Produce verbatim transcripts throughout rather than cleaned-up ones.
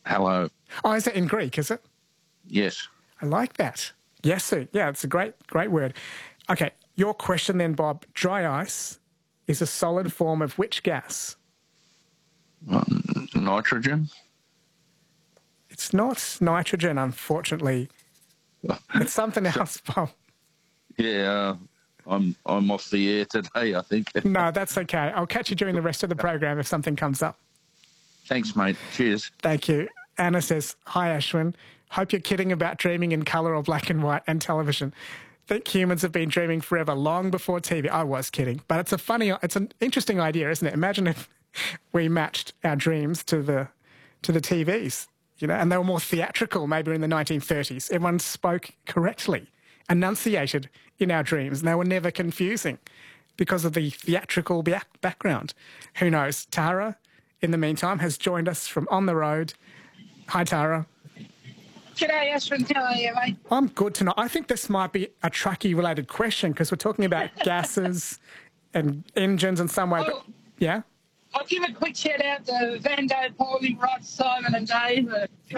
Hello. Oh, is it in Greek, is it? Yes. I like that. Yes, sir. Yeah, it's a great, great word. Okay, your question then, Bob. Dry ice is a solid form of which gas? Um, nitrogen? It's not nitrogen, unfortunately. It's something else, Bob. Yeah, uh, I'm I'm off the air today, I think. No, that's okay. I'll catch you during the rest of the program if something comes up. Thanks, mate. Cheers. Thank you. Anna says, hi, Ashwin. Hope you're kidding about dreaming in colour or black and white and television. Think humans have been dreaming forever, long before T V. I was kidding. But it's a funny, it's an interesting idea, isn't it? Imagine if we matched our dreams to the to the T Vs, you know, and they were more theatrical maybe in the nineteen thirties. Everyone spoke correctly, enunciated in our dreams, and they were never confusing because of the theatrical back background. Who knows? Tara, in the meantime, has joined us from on the road. Hi, Tara. G'day, Ashwin. How are you, mate? I'm good tonight. I think this might be a truckie-related question because we're talking about gases and engines in some way. But, yeah? I'll give a quick shout-out to Vando, Paulie, Rod, Simon and Dave.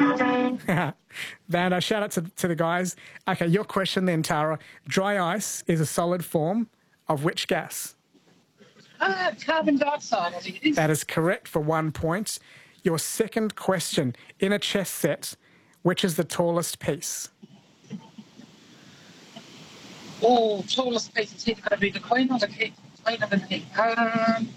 Vando, shout out to, to the guys. Okay, your question then, Tara. Dry ice is a solid form of which gas? Uh, carbon dioxide, I think it is. That is correct for one point. Your second question. In a chess set, which is the tallest piece? Oh, tallest piece is either going to be the Queen or the King. Queen or the King. Um,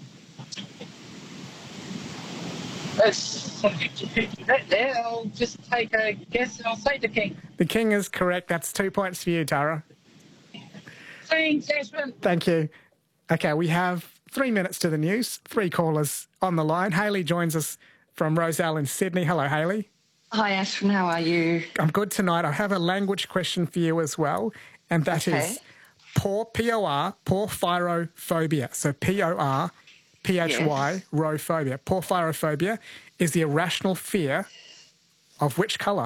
that's sort of fifty fifty right there. I'll just take a guess and I'll say the King. The King is correct. That's two points for you, Tara. Thanks, Ashwin. Thank you. Okay, we have three minutes to the news. Three callers on the line. Hayley joins us from Roselle in Sydney. Hello, Hayley. Hi, Ashwin. How are you? I'm good tonight. I have a language question for you as well, and that okay. is por, P O R, porphyrophobia. So P O R, P H Y, yes. Rophobia. Porphyrophobia is the irrational fear of which colour?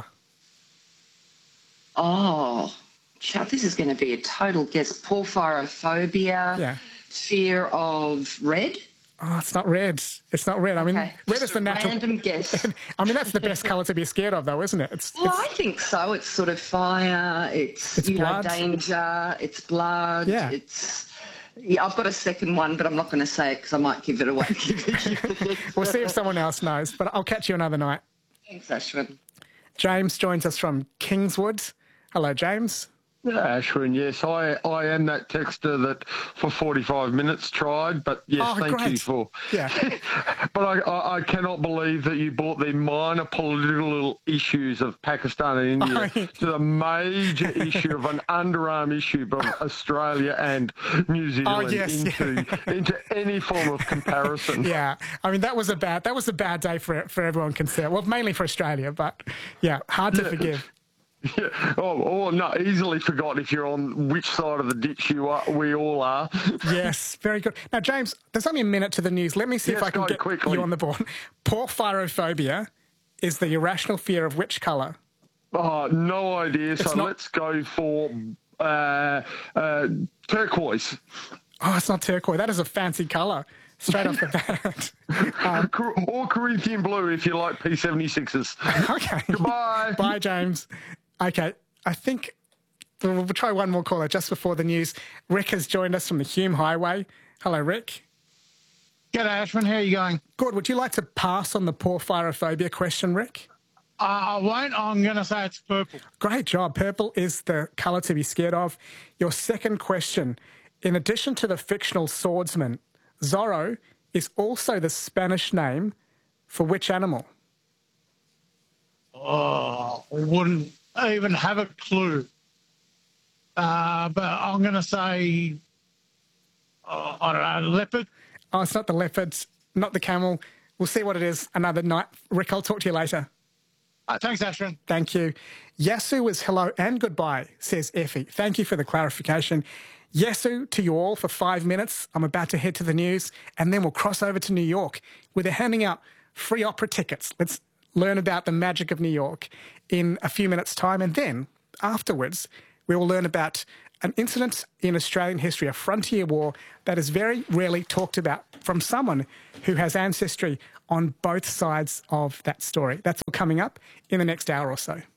Oh, Chad, this is going to be a total guess. Porphyrophobia, yeah. Fear of red? Oh, it's not red. It's not red. I mean, okay. red Just is the a natural. Random guess. I mean, that's the best colour to be scared of, though, isn't it? It's, well, it's, I think so. It's sort of fire. It's, it's you blood. know, danger. It's blood. Yeah. It's. Yeah, I've got a second one, but I'm not going to say it because I might give it away. We'll see if someone else knows, but I'll catch you another night. Thanks, Ashwin. James joins us from Kingswood. Hello, James. Ashwin, yes, I, I am that texter that for forty-five minutes tried, but yes, oh, thank great. you for. Yeah. But I, I, I cannot believe that you brought the minor political issues of Pakistan and India oh, to the major issue of an underarm issue of Australia and New Zealand oh, yes, into yeah. into any form of comparison. Yeah, I mean that was a bad that was a bad day for for everyone concerned. Well, mainly for Australia, but yeah, hard to yeah. forgive. Yeah. Oh, oh, no, easily forgotten if you're on which side of the ditch you are. We all are. Yes, very good. Now, James, there's only a minute to the news. Let me see yes, if I can get quickly. you on the board. Porphyrophobia is the irrational fear of which colour? Oh, no idea. It's so not... let's go for uh, uh, turquoise. Oh, it's not turquoise. That is a fancy colour. Straight off the bat. Um, or Corinthian blue if you like P seventy-sixes. Okay. Goodbye. Bye, James. Okay, I think we'll try one more caller just before the news. Rick has joined us from the Hume Highway. Hello, Rick. G'day, Ashwin. How are you going? Good. Would you like to pass on the porphyrophobia question, Rick? Uh, I won't. I'm going to say it's purple. Great job. Purple is the colour to be scared of. Your second question. In addition to the fictional swordsman, Zorro is also the Spanish name for which animal? Oh, I wouldn't even have a clue. Uh, but I'm going to say, uh, I don't know, leopard. Oh, it's not the leopard, not the camel. We'll see what it is another night. Rick, I'll talk to you later. Uh, thanks, Ashwin. Thank you. Yasu is hello and goodbye, says Effie. Thank you for the clarification. Yasu to you all for five minutes. I'm about to head to the news, and then we'll cross over to New York, where they're handing out free opera tickets. Let's learn about the magic of New York in a few minutes' time, and then afterwards we will learn about an incident in Australian history, a frontier war that is very rarely talked about from someone who has ancestry on both sides of that story. That's all coming up in the next hour or so.